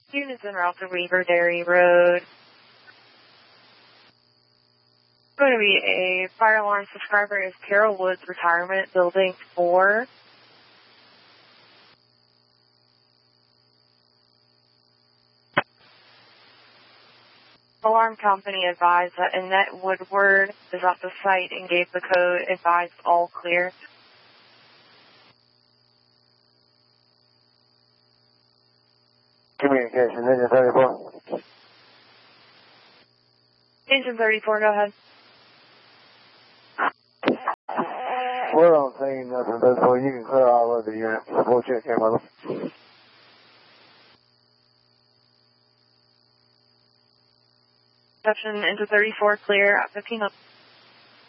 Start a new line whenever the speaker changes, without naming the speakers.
Units en route to Weaver Dairy Road. Going to be a fire alarm subscriber is Carol Woods Retirement, Building 4. Alarm company advised that Annette Woodward is at the site and gave the code, advised all clear.
Communication, Engine 34.
Engine 34, go ahead.
We're on scene, nothing but so you can clear all of the units. We'll check in with them.
Reception, Engine 34, clear at 15.